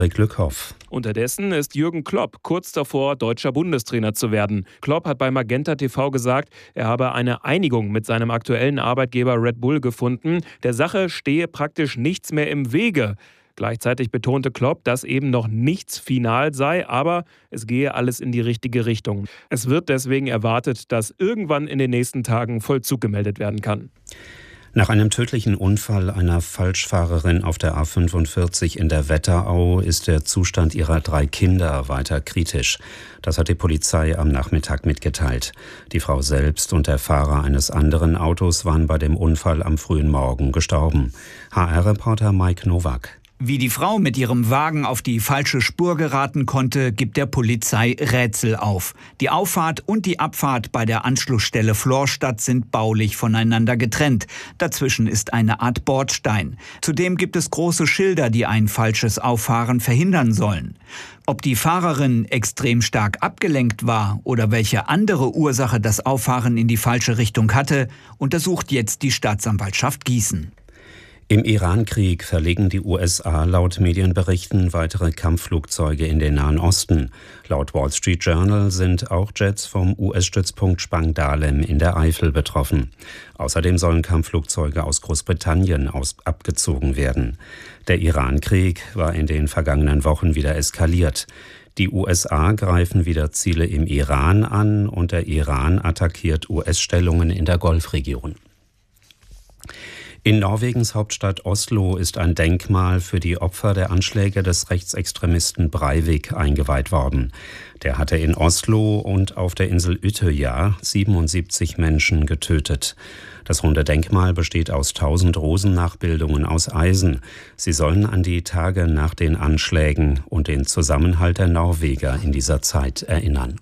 Glückhoff. Unterdessen ist Jürgen Klopp kurz davor, deutscher Bundestrainer zu werden. Klopp hat bei Magenta TV gesagt, er habe eine Einigung mit seinem aktuellen Arbeitgeber Red Bull gefunden. Der Sache stehe praktisch nichts mehr im Wege. Gleichzeitig betonte Klopp, dass eben noch nichts final sei, aber es gehe alles in die richtige Richtung. Es wird deswegen erwartet, dass irgendwann in den nächsten Tagen Vollzug gemeldet werden kann. Nach einem tödlichen Unfall einer Falschfahrerin auf der A45 in der Wetterau ist der Zustand ihrer 3 Kinder weiter kritisch. Das hat die Polizei am Nachmittag mitgeteilt. Die Frau selbst und der Fahrer eines anderen Autos waren bei dem Unfall am frühen Morgen gestorben. HR-Reporter Mike Nowak. Wie die Frau mit ihrem Wagen auf die falsche Spur geraten konnte, gibt der Polizei Rätsel auf. Die Auffahrt und die Abfahrt bei der Anschlussstelle Florstadt sind baulich voneinander getrennt. Dazwischen ist eine Art Bordstein. Zudem gibt es große Schilder, die ein falsches Auffahren verhindern sollen. Ob die Fahrerin extrem stark abgelenkt war oder welche andere Ursache das Auffahren in die falsche Richtung hatte, untersucht jetzt die Staatsanwaltschaft Gießen. Im Iran-Krieg verlegen die USA laut Medienberichten weitere Kampfflugzeuge in den Nahen Osten. Laut Wall Street Journal sind auch Jets vom US-Stützpunkt Spangdahlem in der Eifel betroffen. Außerdem sollen Kampfflugzeuge aus Großbritannien abgezogen werden. Der Iran-Krieg war in den vergangenen Wochen wieder eskaliert. Die USA greifen wieder Ziele im Iran an und der Iran attackiert US-Stellungen in der Golfregion. In Norwegens Hauptstadt Oslo ist ein Denkmal für die Opfer der Anschläge des Rechtsextremisten Breivik eingeweiht worden. Der hatte in Oslo und auf der Insel Utøya 77 Menschen getötet. Das runde Denkmal besteht aus 1000 Rosennachbildungen aus Eisen. Sie sollen an die Tage nach den Anschlägen und den Zusammenhalt der Norweger in dieser Zeit erinnern.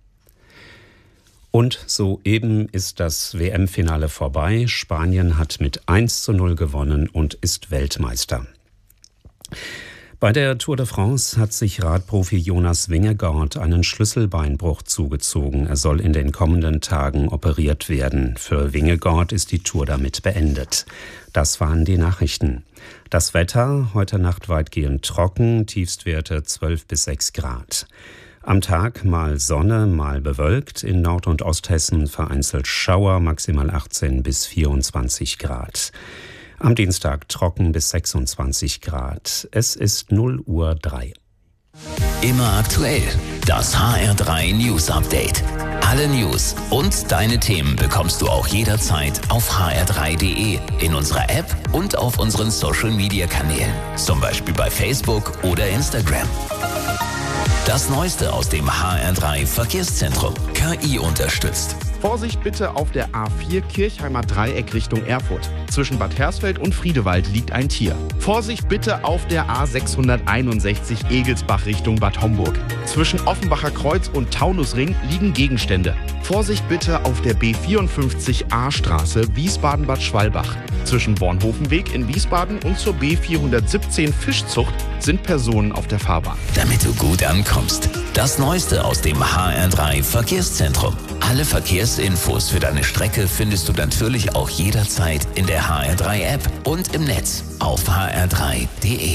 Und soeben ist das WM-Finale vorbei. Spanien hat mit 1:0 gewonnen und ist Weltmeister. Bei der Tour de France hat sich Radprofi Jonas Vingegaard einen Schlüsselbeinbruch zugezogen. Er soll in den kommenden Tagen operiert werden. Für Vingegaard ist die Tour damit beendet. Das waren die Nachrichten. Das Wetter, heute Nacht weitgehend trocken, Tiefstwerte 12 bis 6 Grad. Am Tag mal Sonne, mal bewölkt, in Nord- und Osthessen vereinzelt Schauer, maximal 18 bis 24 Grad. Am Dienstag trocken bis 26 Grad. Es ist 0:03 Uhr. Immer aktuell, das HR3 News Update. Alle News und deine Themen bekommst du auch jederzeit auf hr3.de, in unserer App und auf unseren Social-Media-Kanälen, zum Beispiel bei Facebook oder Instagram. Das Neueste aus dem HR3 Verkehrszentrum. KI unterstützt. Vorsicht bitte auf der A4 Kirchheimer Dreieck Richtung Erfurt. Zwischen Bad Hersfeld und Friedewald liegt ein Tier. Vorsicht bitte auf der A661 Egelsbach Richtung Bad Homburg. Zwischen Offenbacher Kreuz und Taunusring liegen Gegenstände. Vorsicht bitte auf der B54A Straße Wiesbaden-Bad Schwalbach. Zwischen Bornhofenweg in Wiesbaden und zur B417 Fischzucht sind Personen auf der Fahrbahn. Damit du gut ankommst. Das Neueste aus dem HR3 Verkehrszentrum. Alle Verkehrsinfos für deine Strecke findest du natürlich auch jederzeit in der HR3-App und im Netz auf hr3.de.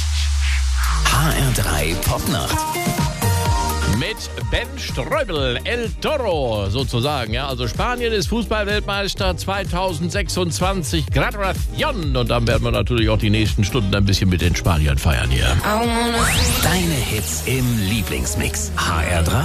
HR3 Popnacht. Mit Ben Ströbel, El Toro sozusagen. Ja, also Spanien ist Fußballweltmeister 2026, Gratulation. Und dann werden wir natürlich auch die nächsten Stunden ein bisschen mit den Spaniern feiern hier. Deine Hits im Lieblingsmix. HR3